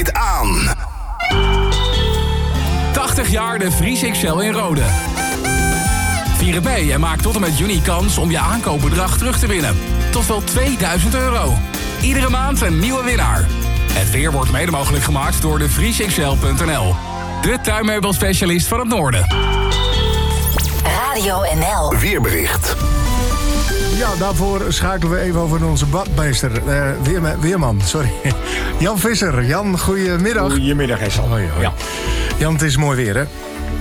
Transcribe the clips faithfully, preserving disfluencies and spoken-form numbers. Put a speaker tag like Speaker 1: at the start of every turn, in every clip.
Speaker 1: draait aan.
Speaker 2: tachtig jaar de Vries X L in Rode. Vieren mee en maak tot en met juni kans om je aankoopbedrag terug te winnen. Tot wel tweeduizend euro. Iedere maand een nieuwe winnaar. Het weer wordt mede mogelijk gemaakt door de vries x l punt n l. De tuinmeubelspecialist van het Noorden.
Speaker 3: Radio N L.
Speaker 1: Weerbericht.
Speaker 4: Ja, daarvoor schakelen we even over naar onze badmeester. Uh, Weerma- Weerman, sorry. Jan Visser. Jan, goedemiddag.
Speaker 5: Goedemiddag, Hessel.
Speaker 4: Hoi, hoi.
Speaker 5: Ja.
Speaker 4: Jan, het is mooi weer, hè?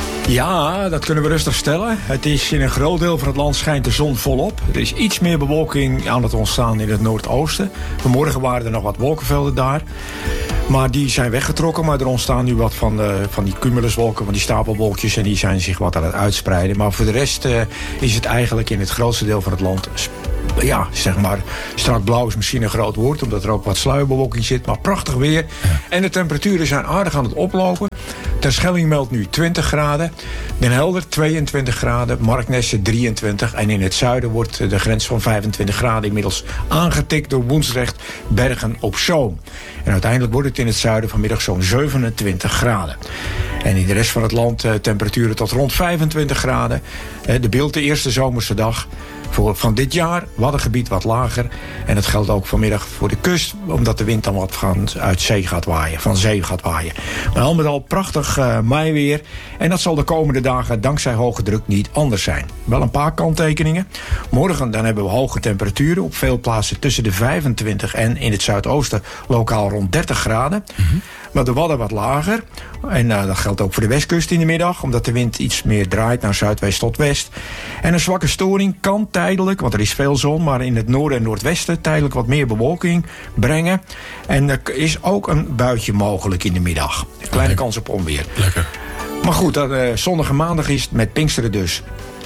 Speaker 5: Ja, dat kunnen we rustig stellen. Het is in een groot deel van het land schijnt de zon volop. Er is iets meer bewolking aan het ontstaan in het noordoosten. Vanmorgen waren er nog wat wolkenvelden daar. Maar die zijn weggetrokken. Maar er ontstaan nu wat van, de, van die cumuluswolken, van die stapelwolkjes. En die zijn zich wat aan het uitspreiden. Maar voor de rest uh, is het eigenlijk in het grootste deel van het land... ja, zeg maar, strak blauw is misschien een groot woord... omdat er ook wat sluierbewolking zit, maar prachtig weer. En de temperaturen zijn aardig aan het oplopen. Terschelling meldt nu twintig graden. Den Helder tweeëntwintig graden. Marknesse drieëntwintig. En in het zuiden wordt de grens van vijfentwintig graden... inmiddels aangetikt door Woensdrecht, Bergen op Zoom. En uiteindelijk wordt het in het zuiden vanmiddag zo'n zevenentwintig graden. En in de rest van het land uh, temperaturen tot rond vijfentwintig graden. Uh, de beeld de eerste zomerse dag... Voor van dit jaar, Waddengebied wat lager. En dat geldt ook vanmiddag voor de kust... omdat de wind dan wat van uit zee gaat waaien, van zee gaat waaien. Maar al met al prachtig uh, meiweer. En dat zal de komende dagen dankzij hoge druk niet anders zijn. Wel een paar kanttekeningen. Morgen dan hebben we hoge temperaturen. Op veel plaatsen tussen de vijfentwintig en in het zuidoosten lokaal rond dertig graden. Mm-hmm. Maar de Wadden wat lager. En uh, dat geldt ook voor de westkust in de middag... omdat de wind iets meer draait naar zuidwest tot west. En een zwakke storing kan tijdelijk, want er is veel zon... maar in het noorden en noordwesten tijdelijk wat meer bewolking brengen. En er is ook een buitje mogelijk in de middag. Een kleine kans op onweer.
Speaker 4: Lekker.
Speaker 5: Maar goed, dat, uh, zondag en maandag is het met Pinksteren dus...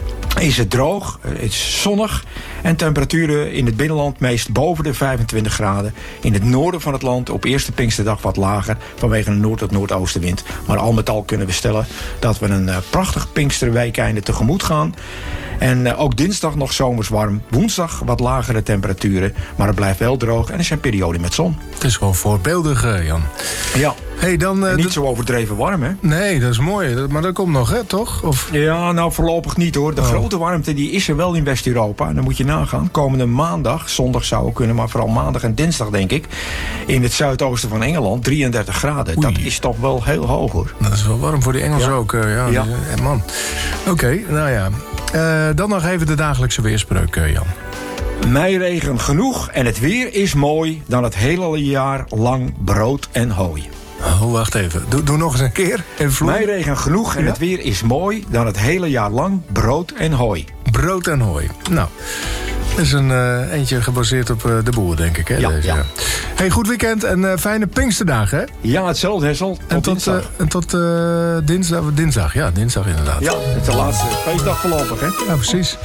Speaker 5: is het droog, het is zonnig en temperaturen in het binnenland meest boven de vijfentwintig graden. In het noorden van het land op eerste Pinksterdag wat lager vanwege een noord- tot noordoostenwind. Maar al met al kunnen we stellen dat we een uh, prachtig Pinksterweekeinde tegemoet gaan. En uh, ook dinsdag nog zomers warm. Woensdag wat lagere temperaturen, maar het blijft wel droog en er zijn perioden met zon.
Speaker 4: Het is gewoon voorbeeldig, uh, Jan.
Speaker 5: Ja.
Speaker 4: Hey, dan, uh,
Speaker 5: niet
Speaker 4: d-
Speaker 5: zo overdreven warm, hè?
Speaker 4: Nee, dat is mooi. Maar dat komt nog, hè, toch? Of...
Speaker 5: Ja, nou voorlopig niet, hoor. De
Speaker 4: oh.
Speaker 5: grote warmte die is er wel in West-Europa. En dan moet je nagaan. Komende maandag, zondag zou het kunnen... maar vooral maandag en dinsdag, denk ik... in het zuidoosten van Engeland, drieëndertig graden.
Speaker 4: Oei.
Speaker 5: Dat is toch wel heel hoog, hoor.
Speaker 4: Dat is wel warm voor de Engelsen
Speaker 5: Ja.
Speaker 4: ook. Uh, ja,
Speaker 5: Ja.
Speaker 4: Die, uh, man. Oké, okay, nou ja. Uh, dan nog even de dagelijkse weerspreuk, uh, Jan.
Speaker 5: Meiregen genoeg en het weer is mooi... dan het hele jaar lang brood en hooi.
Speaker 4: Oh, wacht even. Doe, doe nog eens een keer. En vloei.
Speaker 5: Meiregen genoeg en
Speaker 4: Ja?
Speaker 5: het weer is mooi... dan het hele jaar lang brood en hooi.
Speaker 4: Brood en hooi. Nou, dat is een uh, eentje gebaseerd op uh, de boer, denk ik. Hè,
Speaker 5: Ja,
Speaker 4: deze.
Speaker 5: ja.
Speaker 4: Hey, goed weekend en uh, fijne Pinksterdagen, hè?
Speaker 5: Ja, hetzelfde, Hessel. Tot
Speaker 4: En tot,
Speaker 5: dinsdag.
Speaker 4: uh, en tot uh, dinsdag. Dinsdag, ja, dinsdag inderdaad.
Speaker 5: Ja, het is de laatste feestdag voorlopig, hè?
Speaker 4: Ja, precies.